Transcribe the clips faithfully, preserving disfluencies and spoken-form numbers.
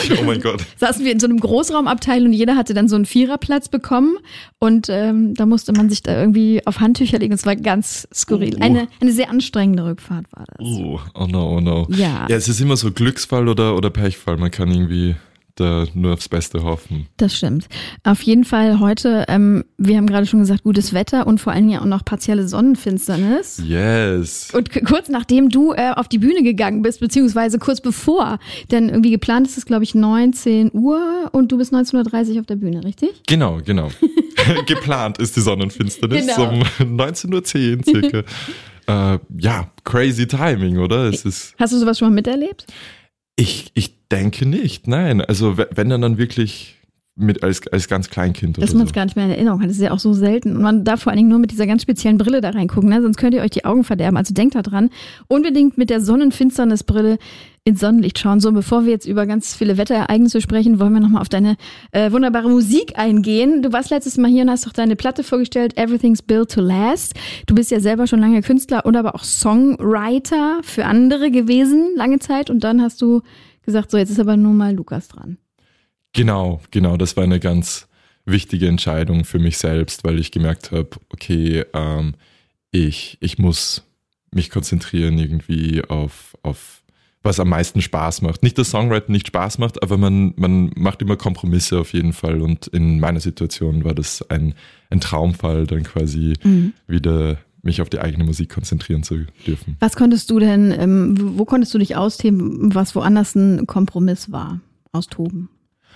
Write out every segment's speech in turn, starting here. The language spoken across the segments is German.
Oh mein Gott. Saßen wir in so einem Großraumabteil und jeder hatte dann so einen Viererplatz bekommen und ähm, da musste man sich da irgendwie auf Handtücher legen. Es war ganz skurril. Oh. Eine, eine sehr anstrengende Rückfahrt war das. Oh, oh no, oh no. Ja. Ja, es ist immer so Glücksfall oder, oder Pechfall. Man kann irgendwie da nur aufs Beste hoffen. Das stimmt. Auf jeden Fall heute, ähm, wir haben gerade schon gesagt, gutes Wetter und vor allen Dingen auch noch partielle Sonnenfinsternis. Yes. Und k- kurz nachdem du äh, auf die Bühne gegangen bist, beziehungsweise kurz bevor, denn irgendwie geplant ist es, glaube ich, neunzehn Uhr und du bist neunzehn Uhr dreißig auf der Bühne, richtig? Genau, genau. Geplant ist die Sonnenfinsternis Genau. um neunzehn Uhr zehn circa. äh, ja, crazy timing, oder? Es ist. Hast du sowas schon mal miterlebt? Ich, ich denke nicht, nein. Also w- wenn dann dann wirklich mit als, als ganz Kleinkind oder Dass man es so. gar nicht mehr in Erinnerung hat. Das ist ja auch so selten. Und man darf vor allen Dingen nur mit dieser ganz speziellen Brille da reingucken, ne? Sonst könnt ihr euch die Augen verderben. Also denkt da dran, unbedingt mit der Sonnenfinsternisbrille ins Sonnenlicht schauen. So, bevor wir jetzt über ganz viele Wetterereignisse sprechen, wollen wir nochmal auf deine äh, wunderbare Musik eingehen. Du warst letztes Mal hier und hast doch deine Platte vorgestellt, Everything's Built to Last. Du bist ja selber schon lange Künstler und aber auch Songwriter für andere gewesen, lange Zeit. Und dann hast du gesagt, so, jetzt ist aber nur mal Lukas dran. Genau, genau. Das war eine ganz wichtige Entscheidung für mich selbst, weil ich gemerkt habe, okay, ähm, ich, ich muss mich konzentrieren irgendwie auf, auf was am meisten Spaß macht. Nicht, dass Songwriting nicht Spaß macht, aber man, man macht immer Kompromisse auf jeden Fall. Und in meiner Situation war das ein, ein Traumfall, dann quasi mhm. wieder mich auf die eigene Musik konzentrieren zu dürfen. Was konntest du denn, ähm, wo konntest du dich austoben, was woanders ein Kompromiss war? Austoben?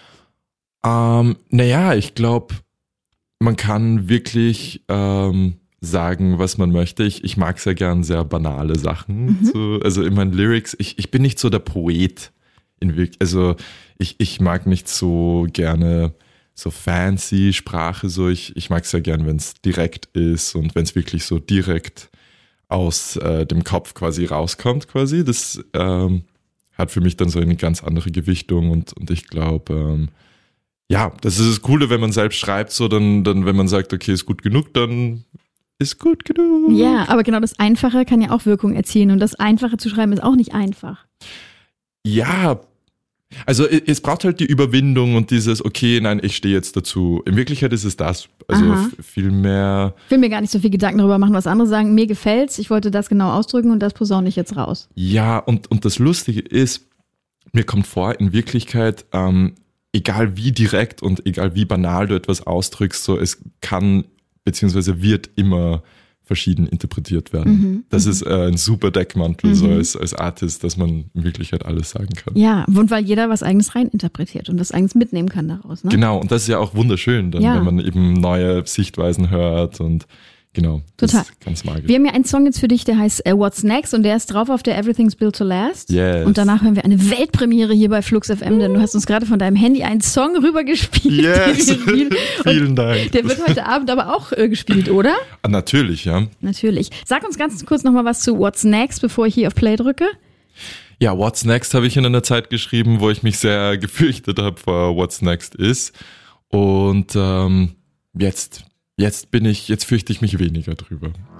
Ähm, naja, ich glaube, man kann wirklich ähm, sagen, was man möchte. Ich, ich mag sehr gern sehr banale Sachen. Mhm. So, also in meinen Lyrics, ich, ich bin nicht so der Poet. In wirklich, also ich, ich mag nicht so gerne so fancy Sprache. So ich, ich mag sehr gern, wenn es direkt ist und wenn es wirklich so direkt aus äh, dem Kopf quasi rauskommt quasi. Das ähm, hat für mich dann so eine ganz andere Gewichtung und, und ich glaube, ähm, ja, das ist das Coole, wenn man selbst schreibt, so dann, dann, wenn man sagt, okay, ist gut genug, dann ist gut genug. Ja, aber genau das Einfache kann ja auch Wirkung erzielen und das Einfache zu schreiben ist auch nicht einfach. Ja, also es braucht halt die Überwindung und dieses, okay, nein, ich stehe jetzt dazu. In Wirklichkeit ist es das, also Aha. f- viel mehr. Ich will mir gar nicht so viel Gedanken darüber machen, was andere sagen. Mir gefällt's, ich wollte das genau ausdrücken und das posaune ich jetzt raus. Ja, und, und das Lustige ist, mir kommt vor, in Wirklichkeit, ähm, egal wie direkt und egal wie banal du etwas ausdrückst, so es kann beziehungsweise wird immer verschieden interpretiert werden. Mhm, das mhm. ist äh, ein super Deckmantel Mhm. so als, als Artist, dass man in Wirklichkeit alles sagen kann. Ja, und weil jeder was Eigenes reininterpretiert und was Eigenes mitnehmen kann daraus. Ne? Genau, und das ist ja auch wunderschön, dann, Ja. wenn man eben neue Sichtweisen hört und genau, das Total. ist ganz magisch. Wir haben ja einen Song jetzt für dich, der heißt äh, What's Next und der ist drauf auf der Everything's Built to Last. Yes. Und danach hören wir eine Weltpremiere hier bei Flux F M, denn du hast uns gerade von deinem Handy einen Song rübergespielt. Yes, den wir spielen. vielen Und Dank. Der wird heute Abend aber auch äh, gespielt, oder? Ah, natürlich, ja. Natürlich. Sag uns ganz kurz nochmal was zu What's Next, bevor ich hier auf Play drücke. Ja, What's Next habe ich in einer Zeit geschrieben, wo ich mich sehr gefürchtet habe vor What's Next ist. Und ähm, jetzt, jetzt bin ich, jetzt fürchte ich mich weniger drüber.